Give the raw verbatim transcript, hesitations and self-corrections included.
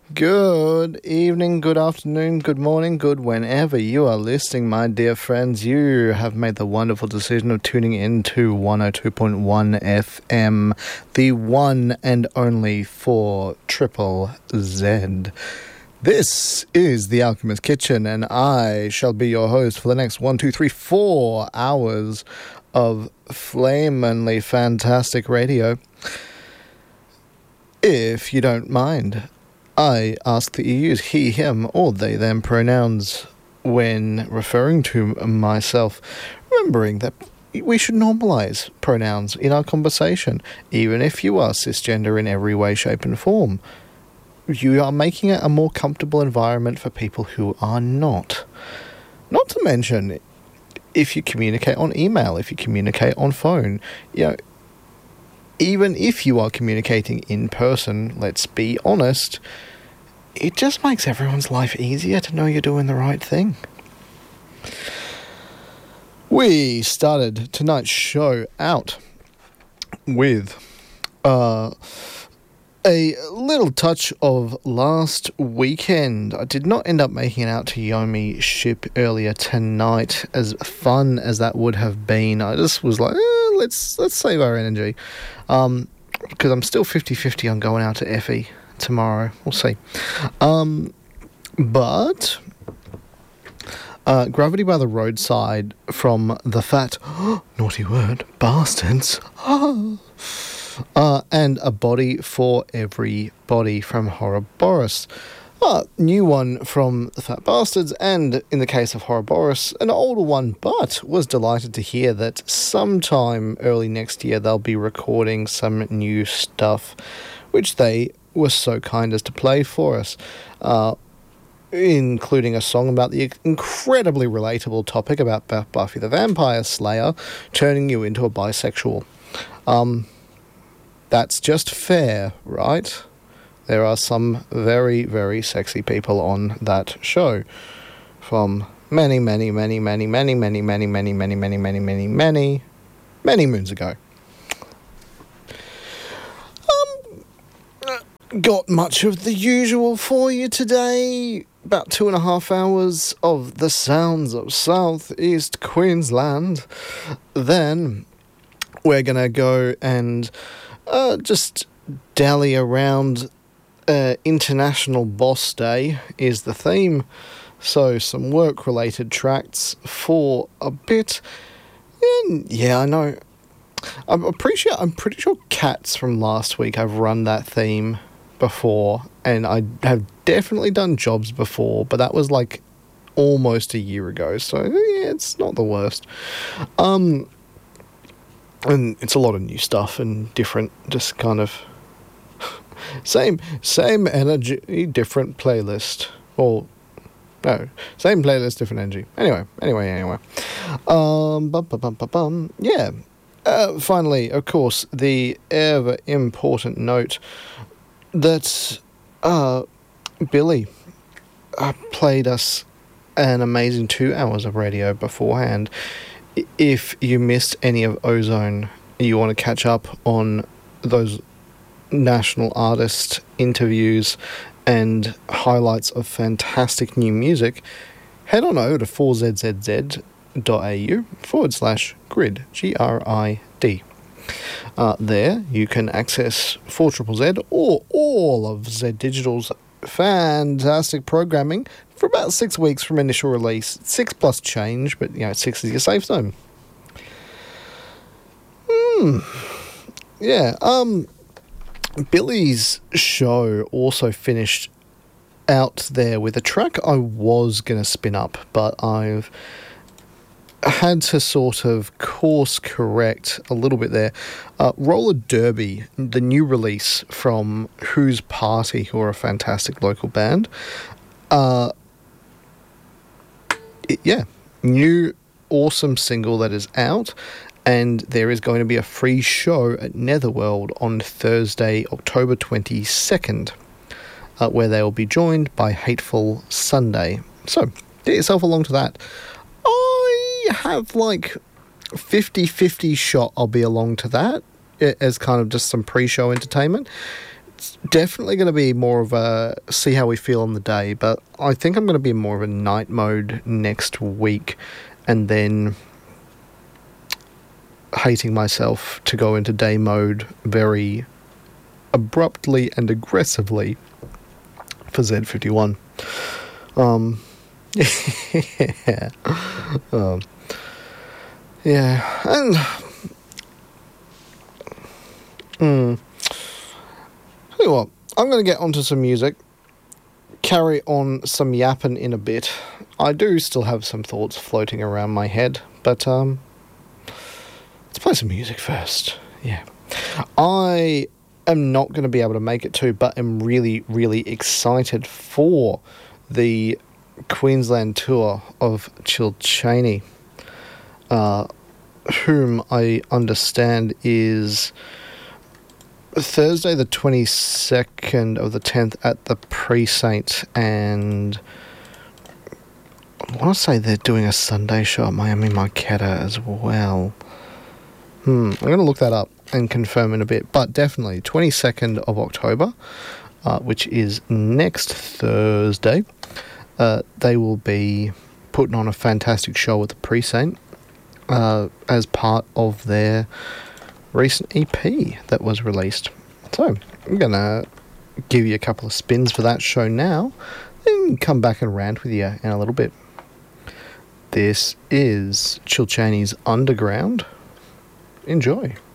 Good evening, good afternoon, good morning, good whenever you are listening, my dear friends. You have made the wonderful decision of tuning in to one oh two point one F M, the one and only for Triple Z. This is The Alchemist Kitchen, and I shall be your host for the next one, two, three, four hours of flamin'ly fantastic radio. If you don't mind, I ask that you use he, him, or they, them pronouns when referring to myself, remembering that we should normalize pronouns in our conversation, even if you are cisgender in every way, shape, and form. You are making it a more comfortable environment for people who are not. Not to mention, if you communicate on email, if you communicate on phone, you know, even if you are communicating in person, let's be honest, it just makes everyone's life easier to know you're doing the right thing. We started tonight's show out with uh, a little touch of last weekend. I did not end up making it out to Yomi Ship earlier tonight, as fun as that would have been. I just was like, eh, let's let's save our energy. Um, because I'm still fifty-fifty on going out to Effie tomorrow. We'll see. Um, but uh, Gravity by the Roadside from the fat, naughty word, Bastards. uh, and A Body for Everybody from Horrorboros. Uh, new one from the Fat Bastards, and in the case of Horrorboros, an older one, but was delighted to hear that sometime early next year they'll be recording some new stuff, which they were so kind as to play for us, uh, including a song about the incredibly relatable topic about Buffy the Vampire Slayer turning you into a bisexual. Um, that's just fair, right? There are some very, very sexy people on that show from many, many, many, many, many, many, many, many, many, many, many, many, many, many moons ago. Um, got much of the usual for you today. About two and a half hours of the sounds of South East Queensland. Then we're gonna go and uh, just dally around. Uh, International Boss Day is the theme, so some work-related tracts for a bit. And yeah, I know. I'm pretty sure. I'm pretty sure Cats from last week. I've run that theme before, and I have definitely done Jobs before, but that was like almost a year ago. So yeah, it's not the worst. Um, and it's a lot of new stuff and different, just kind of. Same, same energy, different playlist. Or, no, same playlist, different energy. Anyway, anyway, anyway. Um, bum, bum, bum, bum, bum. Yeah. Uh, finally, of course, the ever important note that uh, Billy uh, played us an amazing two hours of radio beforehand. If you missed any of Ozone, you want to catch up on those national artist interviews and highlights of fantastic new music, head on over to four z z z dot a u forward slash grid, G R I D. Uh, there you can access four Z Z Z or all of Z Digital's fantastic programming for about six weeks from initial release. Six plus change, but you know, six is your safe zone. Hmm. Yeah, um... Billy's show also finished out there with a track I was going to spin up, but I've had to sort of course correct a little bit there. Uh, Roller Derby, the new release from Who's Party, who are a fantastic local band. Uh, it, yeah, new awesome single that is out. And there is going to be a free show at Netherworld on Thursday, October twenty-second, uh, where they will be joined by Hateful Sunday. So, get yourself along to that. I have like fifty-fifty shot I'll be along to that as kind of just some pre-show entertainment. it's definitely going to be more of a see how we feel on the day, but I think I'm going to be more of a night mode next week, and then hating myself to go into day mode very abruptly and aggressively for Z fifty-one. Um, yeah. Um, yeah, and... Hmm. Tell you what, I'm going to get onto some music, carry on some yapping in a bit. I do still have some thoughts floating around my head, but um, let's play some music first. Yeah. I am not going to be able to make it to, but am really, really excited for the Queensland tour of Chilchanny, uh, whom I understand is Thursday the twenty-second of the tenth at the Precinct, and I want to say they're doing a Sunday show at Miami Marquetta as well. Hmm, I'm going to look that up and confirm in a bit, but definitely twenty-second of October, uh, which is next Thursday, uh, they will be putting on a fantastic show at the Precinct uh, as part of their recent E P that was released. So I'm going to give you a couple of spins for that show now, then come back and rant with you in a little bit. This is Chilchanny's Underground. Enjoy.